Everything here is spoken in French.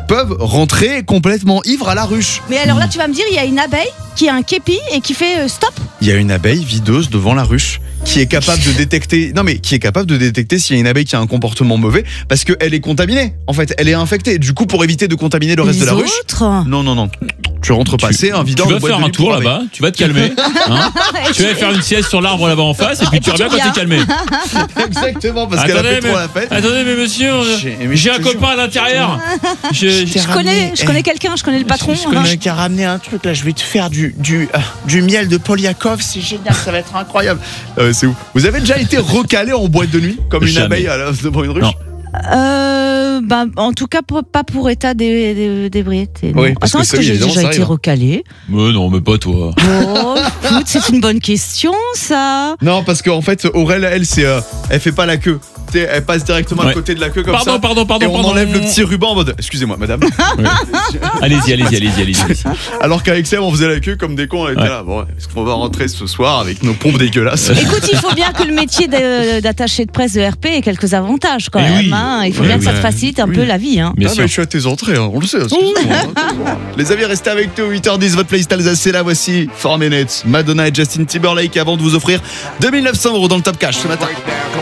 peuvent rentrer complètement ivres à la ruche. Mais alors là, tu vas me dire, il y a une abeille qui a un képi et qui fait stop. Il y a une abeille videuse devant la ruche qui est capable de détecter. Non mais qui est capable de détecter s'il y a une abeille qui a un comportement mauvais parce qu'elle est contaminée. En fait, elle est infectée. Du coup, pour éviter de contaminer le reste de la ruche. Non. Tu rentres pas, c'est un videur. Tu vas faire un tour là-bas, tu vas te calmer. Hein, tu vas faire une sieste sur l'arbre là-bas en face et puis tu reviens quand t'es calmé. Exactement, parce qu'elle a fait trop la fête. Attendez, mais monsieur, j'ai un copain à l'intérieur. Je connais quelqu'un, je connais le patron. Je connais qui a ramené un truc là, je vais te faire du miel de Polyakov, c'est génial, ça va être incroyable. C'est ouf. Vous avez déjà été recalé en boîte de nuit comme une abeille devant une ruche? Non. En tout cas, pas pour état d'ébriété. Oui, parce Attends, est-ce que j'ai déjà été recalé? Mais non, mais pas toi. Oh, écoute, c'est une bonne question, ça. Non, parce qu'en fait, Aurel, elle fait pas la queue. Elle passe directement à côté de la queue comme ça. Pardon. Et on enlève le petit ruban en mode excusez-moi, madame. Allez-y. Alors qu'avec Sam, on faisait la queue comme des cons. On était là. Bon, est-ce qu'on va rentrer ce soir avec nos pompes dégueulasses? Écoute, il faut bien que le métier d'attaché de presse de RP ait quelques avantages quand même. Oui. Hein. Il faut bien que ça te facilite un peu la vie. Hein. Mais je suis à tes entrées, hein. On le sait. Les amis, restez avec nous. 8h10, votre playlist Alsace, c'est là. Voici 4 Minutes, Madonna et Justin Timberlake avant de vous offrir 2900 € dans le Top Cash ce matin.